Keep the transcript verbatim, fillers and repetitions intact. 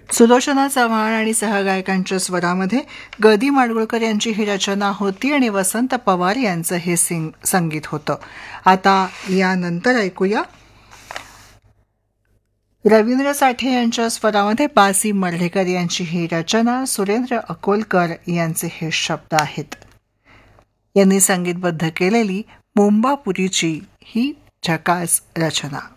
सुलोचना चव्हाण आणि सहगायकांच्या स्वरामध्ये ग दी माडगुळकर यांची ही रचना होती आणि वसंत पवार यांचं हे सिंग संगीत होतं. आता यानंतर ऐकूया रवींद्र साठे यांच्या स्वरामध्ये बासी मर्ढेकर यांची ही रचना, सुरेंद्र अकोलकर यांचे हे शब्द आहेत. यांनी संगीतबद्ध केलेली मुंबापुरीची ही झकास रचना.